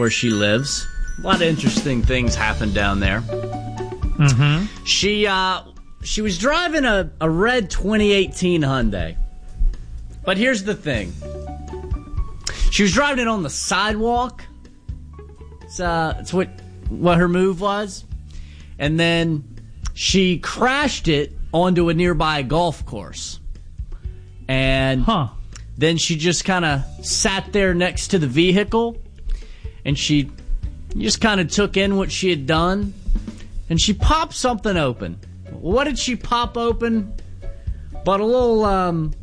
where she lives. A lot of interesting things happen down there. Mm-hmm. She was driving a red 2018 Hyundai. But here's the thing. She was driving it on the sidewalk. It's what her move was. And then she crashed it onto a nearby golf course. And then she just kind of sat there next to the vehicle. And she just kind of took in what she had done. And she popped something open. What did she pop open? But a little,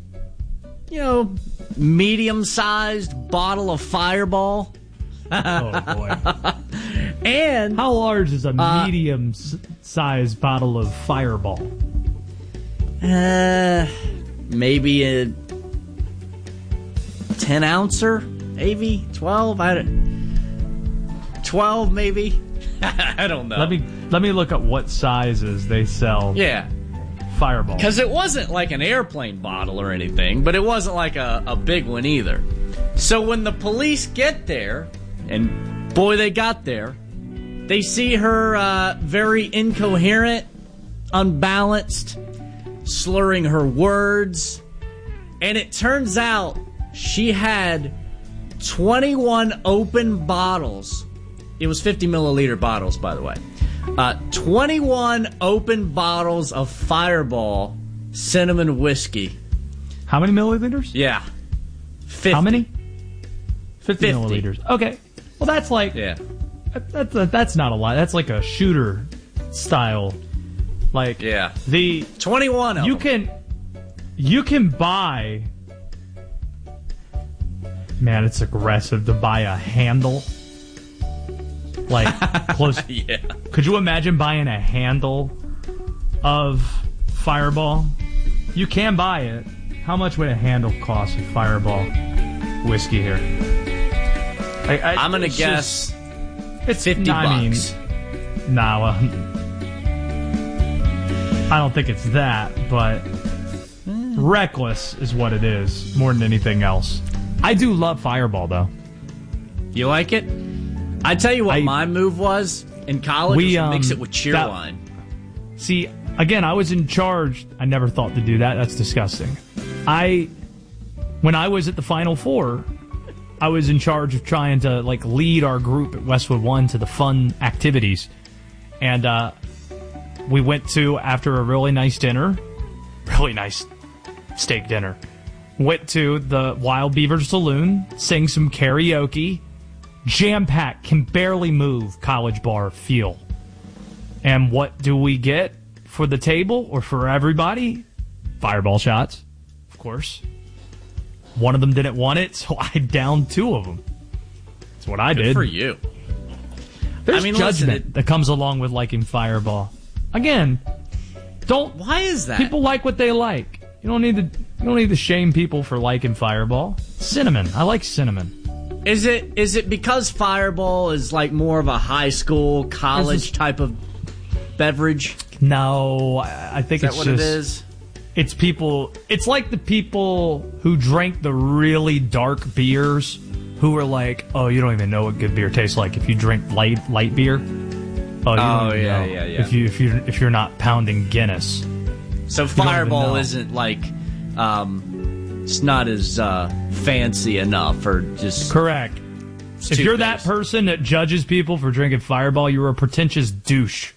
medium-sized bottle of Fireball. Oh, boy. And how large is a medium-sized bottle of Fireball? Maybe a 10-ouncer, maybe 12. 12, maybe. I don't know. Let me look up what sizes they sell. Yeah. Fireball. Because it wasn't like an airplane bottle or anything, but it wasn't like a big one either. So when the police get there, and boy, they got there, they see her very incoherent, unbalanced, slurring her words, and it turns out she had 21 open bottles. It was 50 milliliter bottles, by the way. 21 open bottles of Fireball cinnamon whiskey. How many milliliters? Yeah. 50. How many? 50 milliliters. Okay. Well, that's like... Yeah. That's not a lot. That's like a shooter style. Like... Yeah. The... 21 of them. You can buy... Man, it's aggressive to buy a handle. Like, close. Yeah. Could you imagine buying a handle of Fireball? You can buy it. How much would a handle cost of Fireball whiskey here? I'm going to guess it's $50. I don't think it's that, but reckless is what it is, more than anything else. I do love Fireball, though. You like it? I tell you what my move was in college was to mix it with Cheerwine. See, again, I was in charge. I never thought to do that. That's disgusting. When I was at the Final Four, I was in charge of trying to lead our group at Westwood One to the fun activities. And we went to, after a really nice dinner, really nice steak dinner, went to the Wild Beaver Saloon, sang some karaoke, jam-packed, can barely move, college bar feel. And what do we get for the table or for everybody? Fireball shots, of course. One of them didn't want it, so I downed two of them. That's what I did. Good for you. There's judgment that comes along with liking Fireball. Again, Why is that? People like what they like. You don't need to shame people for liking Fireball. Cinnamon. I like cinnamon. Is it because Fireball is like more of a high school, college type of beverage? No, I think it's what just... it is? It's people... It's like the people who drank the really dark beers who were like, oh, you don't even know what good beer tastes like if you drink light beer. Oh, you don't even know if you're not pounding Guinness. So Fireball isn't like... it's not as fancy enough, or just... Correct. If you're that person that judges people for drinking Fireball, you're a pretentious douche.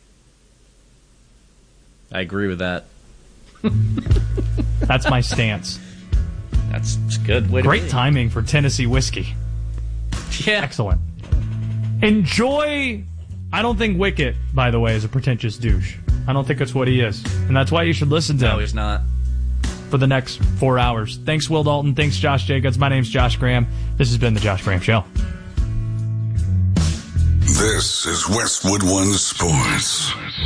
I agree with that. That's my stance. That's good way to Great timing for Tennessee whiskey. Yeah. Excellent. Enjoy... I don't think Wicket, by the way, is a pretentious douche. I don't think that's what he is. And that's why you should listen to him. No, he's not. For the next 4 hours. Thanks, Will Dalton. Thanks, Josh Jacobs. My name's Josh Graham. This has been The Josh Graham Show. This is Westwood One Sports.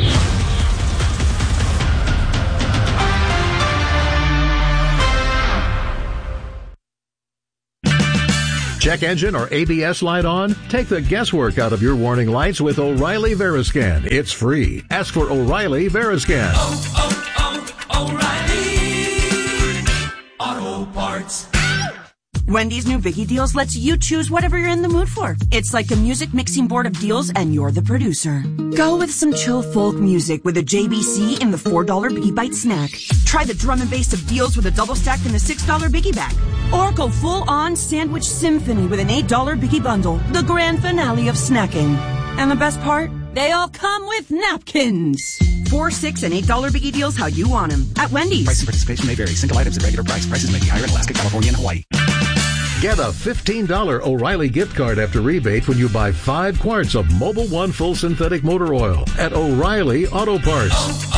Check engine or ABS light on? Take the guesswork out of your warning lights with O'Reilly Veriscan. It's free. Ask for O'Reilly Veriscan. O'Reilly Auto Parts. Wendy's new Biggie Deals lets you choose whatever you're in the mood for. It's like a music mixing board of deals and you're the producer. Go with some chill folk music with a JBC in the $4 Biggie Bite snack. Try the drum and bass of deals with a double stack in the $6 Biggie bag. Or go full-on sandwich symphony with an $8 Biggie bundle. The grand finale of snacking. And the best part? They all come with napkins. $4, $6, and $8 Biggie Deals how you want them. At Wendy's. Price and participation may vary. Single items at regular price. Prices may be higher in Alaska, California, and Hawaii. Get a $15 O'Reilly gift card after rebate when you buy 5 quarts of Mobil 1 full synthetic motor oil at O'Reilly Auto Parts.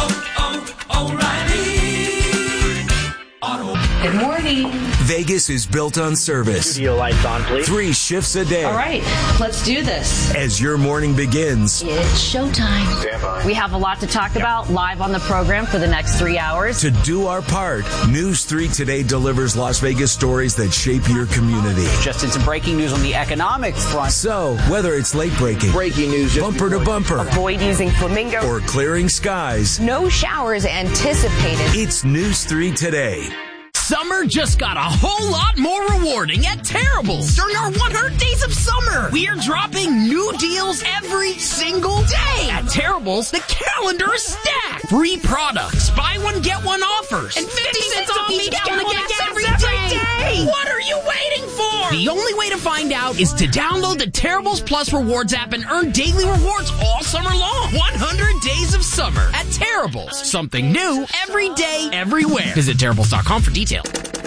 O'Reilly. Good morning. Vegas is built on service. Studio lights on, please. 3 shifts a day. All right, let's do this. As your morning begins, it's showtime. Stand by. We have a lot to talk about live on the program for the next 3 hours. To do our part, News 3 Today delivers Las Vegas stories that shape your community. Just in some breaking news on the economic front. So, whether it's late breaking, Breaking news, bumper to bumper, Avoid using flamingo, or clearing skies, no showers anticipated. it's News 3 Today. Summer just got a whole lot more rewarding at Terrible's. During our 100 Days of Summer, we are dropping new deals every single day. At Terrible's, the calendar is stacked. Free products, buy one, get one offers, and 50 cents off each gallon of gas every day. What are you waiting for? The only way to find out is to download the Terrible's Plus Rewards app and earn daily rewards all summer long. 100 Days of Summer at Terrible's. Something new every day, everywhere. Visit Terrible's.com for details.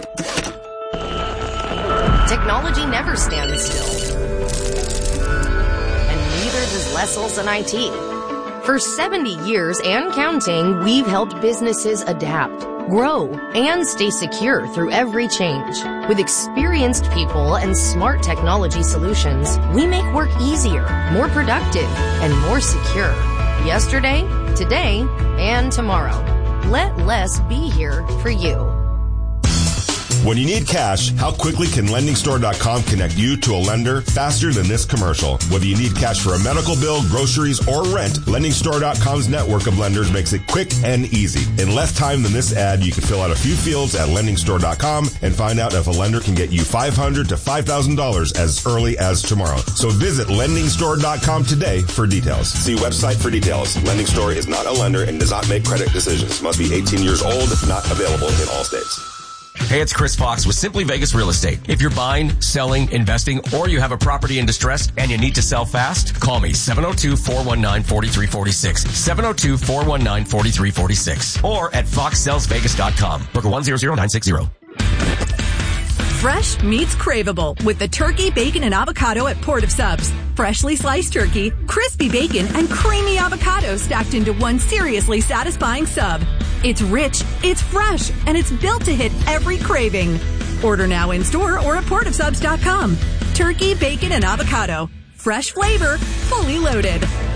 Technology never stands still. And neither does Les Olson IT. For 70 years and counting, we've helped businesses adapt, grow, and stay secure through every change. With experienced people and smart technology solutions, we make work easier, more productive, and more secure. Yesterday, today, and tomorrow. Let Les be here for you. When you need cash, how quickly can LendingStore.com connect you to a lender faster than this commercial? Whether you need cash for a medical bill, groceries, or rent, LendingStore.com's network of lenders makes it quick and easy. In less time than this ad, you can fill out a few fields at LendingStore.com and find out if a lender can get you $500 to $5,000 as early as tomorrow. So visit LendingStore.com today for details. See website for details. Lending Store is not a lender and does not make credit decisions. Must be 18 years old, not available in all states. Hey, it's Chris Fox with Simply Vegas Real Estate. If you're buying, selling, investing, or you have a property in distress and you need to sell fast, call me 702-419-4346. 702-419-4346. Or at foxsellsvegas.com. Booker 100960. Fresh meets craveable with the turkey, bacon, and avocado at Port of Subs. Freshly sliced turkey, crispy bacon, and creamy avocado stacked into one seriously satisfying sub. It's rich, it's fresh, and it's built to hit every craving. Order now in store or at portofsubs.com. Turkey, bacon, and avocado. Fresh flavor, fully loaded.